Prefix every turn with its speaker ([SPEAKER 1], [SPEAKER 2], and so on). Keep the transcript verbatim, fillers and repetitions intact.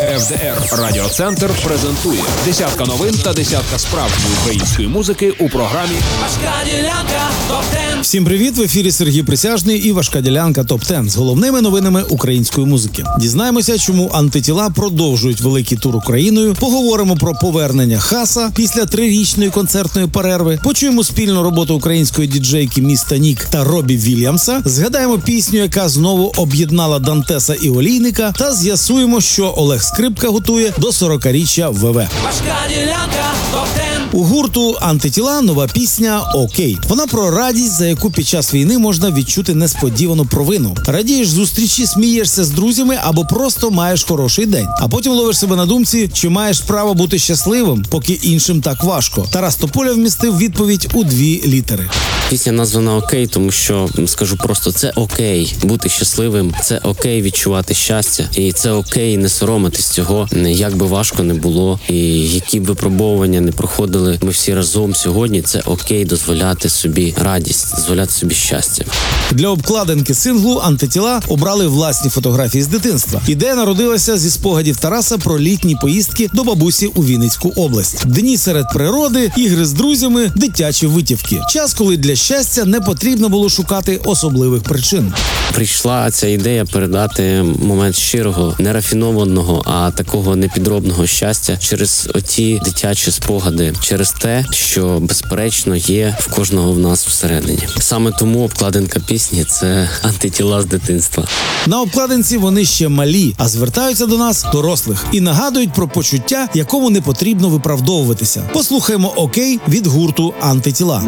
[SPEAKER 1] еф де ер Радіоцентр презентує десятка новин та десятка справжньої української музики у програмі
[SPEAKER 2] Важка ділянка топ десять.
[SPEAKER 3] Всім привіт! В ефірі Сергій Присяжний і Важка ділянка топ десять з головними новинами української музики. Дізнаємося, чому антитіла продовжують великий тур Україною. Поговоримо про повернення Хаса після трирічної концертної перерви. Почуємо спільну роботу української діджейки міста Нік та Робі Вільямса. Згадаємо пісню, яка знову об'єднала Дантеса і Олійника. Та з'ясуємо, що Олег Скрипка готує до сорокаріччя ВВ.
[SPEAKER 2] Важка ділянка топ десять.
[SPEAKER 3] У гурту «Антитіла» нова пісня «Окей». Вона про радість, за яку під час війни можна відчути несподівану провину. Радієш зустрічі, смієшся з друзями або просто маєш хороший день. А потім ловиш себе на думці, чи маєш право бути щасливим, поки іншим так важко. Тарас Тополя вмістив відповідь у дві літери.
[SPEAKER 4] Пісня названа «Окей», тому що, скажу просто, це окей бути щасливим, це окей відчувати щастя, і це окей не соромитись цього, як би важко не було, і які б випробовування не проходили ми всі разом сьогодні, це окей дозволяти собі радість, дозволяти собі щастя.
[SPEAKER 3] Для обкладинки синглу «Антитіла» обрали власні фотографії з дитинства. Ідея народилася зі спогадів Тараса про літні поїздки до бабусі у Вінницьку область. Дні серед природи, ігри з друзями, дитячі витівки. Час, коли для щастя не потрібно було шукати особливих причин.
[SPEAKER 4] Прийшла ця ідея передати момент щирого, нерафінованого, а такого непідробного щастя через оті дитячі спогади, через те, що, безперечно, є в кожного в нас всередині. Саме тому обкладинка пісні – це антитіла з дитинства.
[SPEAKER 3] На обкладинці вони ще малі, а звертаються до нас, дорослих, і нагадують про почуття, якому не потрібно виправдовуватися. Послухаємо «Окей» від гурту «Антитіла».